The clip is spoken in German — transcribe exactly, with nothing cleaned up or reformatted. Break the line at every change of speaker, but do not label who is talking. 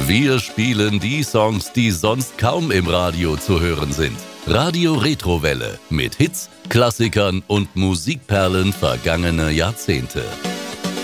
Wir spielen die Songs, die sonst kaum im Radio zu hören sind. Radio Retrowelle mit Hits, Klassikern und Musikperlen vergangener Jahrzehnte.